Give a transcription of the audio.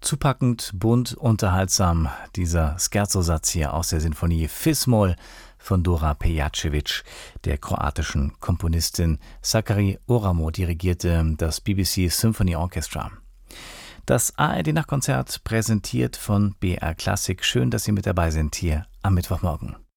Zupackend, bunt, unterhaltsam, dieser Scherzo-Satz hier aus der Sinfonie Fis-Moll von Dora Pejacevic, der kroatischen Komponistin. Sakari Oramo dirigierte das BBC Symphony Orchestra. Das ARD-Nachtkonzert präsentiert von BR Klassik. Schön, dass Sie mit dabei sind hier am Mittwochmorgen.